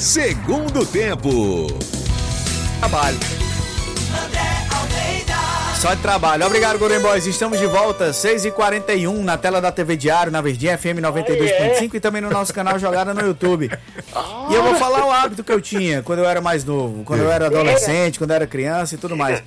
Segundo tempo. Trabalho. Só de trabalho. Obrigado, Golden Boys. Estamos de volta, 6h41, na tela da TV Diário, na Verdinha FM 92.5 e também no nosso canal Jogada no YouTube. E eu vou falar o hábito que eu tinha quando eu era mais novo, quando eu era adolescente, quando eu era criança e tudo mais.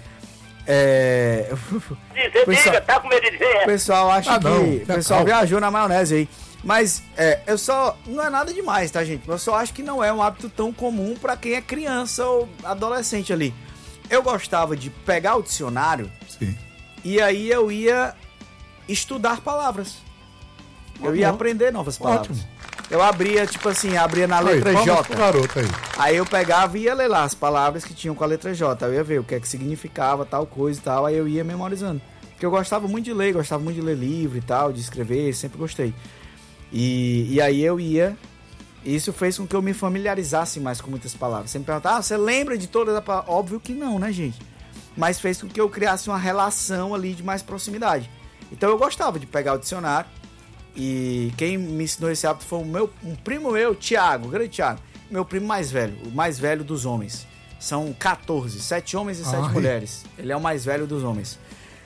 Tá com medo de dizer? O pessoal acha que... O pessoal viajou na maionese aí. Mas eu só... Não é nada demais, tá, gente? Eu só acho que não é um hábito tão comum pra quem é criança ou adolescente ali. Eu gostava de pegar o dicionário. Sim. E aí eu ia estudar palavras. Eu ia aprender novas palavras. Ótimo. Eu abria, tipo assim, abria na letra J. Garoto aí. Aí eu pegava e ia ler lá as palavras que tinham com a letra J. Eu ia ver o que é que significava tal coisa e tal. Aí eu ia memorizando. Porque eu gostava muito de ler, livro e tal, de escrever, sempre gostei. E aí eu ia... Isso fez com que eu me familiarizasse mais com muitas palavras. Você me perguntava, você lembra de todas as palavras? Óbvio que não, né, gente? Mas fez com que eu criasse uma relação ali de mais proximidade. Então eu gostava de pegar o dicionário. E quem me ensinou esse hábito foi um primo meu, Tiago, grande Tiago. Meu primo mais velho, o mais velho dos homens. São 14, 7 homens e 7 mulheres. Ele é o mais velho dos homens.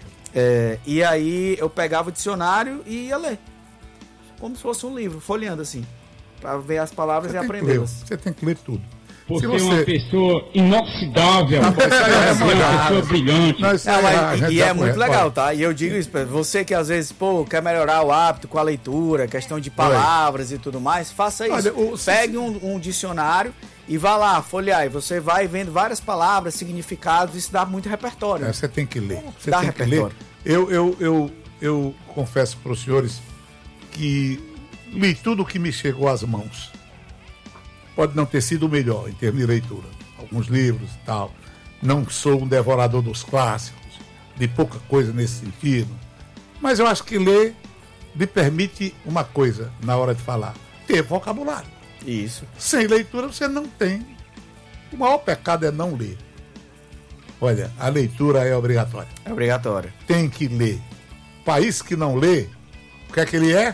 E aí eu pegava o dicionário e ia ler. Como se fosse um livro, folheando assim. Pra ver as palavras e aprendê-las. Você tem que ler tudo. Você é uma pessoa inoxidável. Tá bom, isso aí é uma pessoa brilhante. E é muito legal, tá? E eu digo isso pra você que às vezes, quer melhorar o hábito com a leitura, questão de palavras e tudo mais, faça isso. Olha, pegue um dicionário e vá lá, folhear. E você vai vendo várias palavras, significados, isso dá muito repertório. Você tem que ler. Você dá tem repertório. Que ler. Eu confesso para os senhores que li tudo que me chegou às mãos. Pode não ter sido o melhor em termos de leitura. Alguns livros e tal. Não sou um devorador dos clássicos, de pouca coisa nesse sentido. Mas eu acho que ler lhe permite uma coisa na hora de falar: ter vocabulário. Isso. Sem leitura você não tem. O maior pecado é não ler. Olha, a leitura é obrigatória. É obrigatória. Tem que ler. País que não lê, o que é que ele é?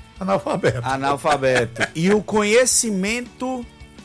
Analfabeto. E o conhecimento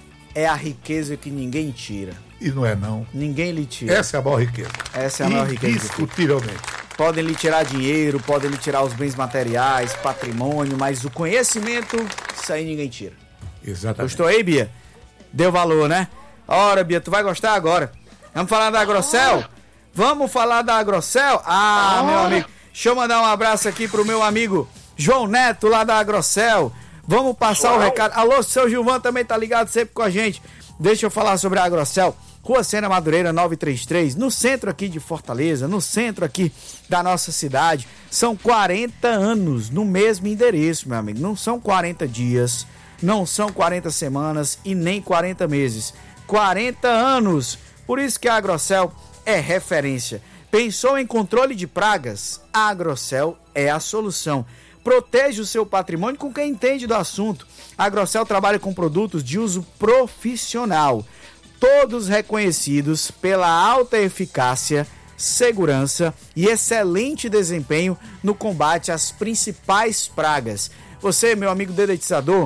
é a riqueza que ninguém tira. E não é não. Ninguém lhe tira. Essa é a maior riqueza. Essa é a maior riqueza. Indiscutivelmente. Podem lhe tirar dinheiro, podem lhe tirar os bens materiais, patrimônio, mas o conhecimento, isso aí ninguém tira. Exatamente. Gostou aí, Bia? Deu valor, né? Ora, Bia, tu vai gostar agora. Vamos falar da Agrocel? Vamos falar da Agrocel? Meu amigo. Deixa eu mandar um abraço aqui pro meu amigo João Neto, lá da Agrocel. Vamos passar o recado. Alô, seu Gilvan também tá ligado sempre com a gente. Deixa eu falar sobre a Agrocel. Rua Sena Madureira 933, no centro aqui de Fortaleza, no centro aqui da nossa cidade. São 40 anos no mesmo endereço, meu amigo. Não são 40 dias, não são 40 semanas e nem 40 meses. 40 anos. Por isso que a Agrocel é referência. Pensou em controle de pragas? A Agrocel é a solução. Proteja o seu patrimônio com quem entende do assunto. A Agrocel trabalha com produtos de uso profissional, todos reconhecidos pela alta eficácia, segurança e excelente desempenho no combate às principais pragas. Você, meu amigo dedetizador,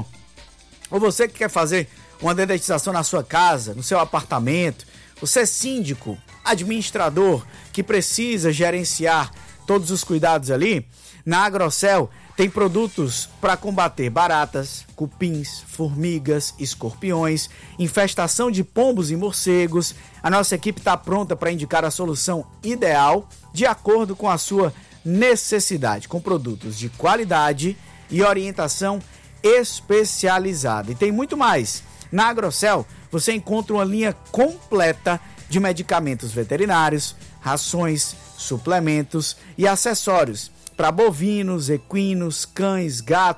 ou você que quer fazer uma dedetização na sua casa, no seu apartamento, você é síndico, administrador, que precisa gerenciar todos os cuidados ali, na Agrocel tem produtos para combater baratas, cupins, formigas, escorpiões, infestação de pombos e morcegos. A nossa equipe está pronta para indicar a solução ideal de acordo com a sua necessidade, com produtos de qualidade e orientação especializada. E tem muito mais. Na Agrocel você encontra uma linha completa de medicamentos veterinários, rações, suplementos e acessórios para bovinos, equinos, cães, gatos,